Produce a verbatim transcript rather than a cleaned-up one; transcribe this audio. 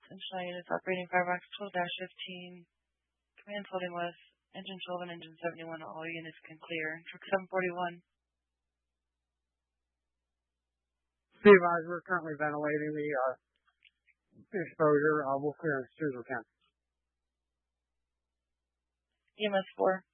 Central units operating Firebox twelve dash fifteen. Command holding west. Engine twelve and engine seventy-one. All units can clear. Truck seven forty-one. Be advised, we're currently ventilating the uh, exposure. Uh, we'll clear as soon as we can. E M S four.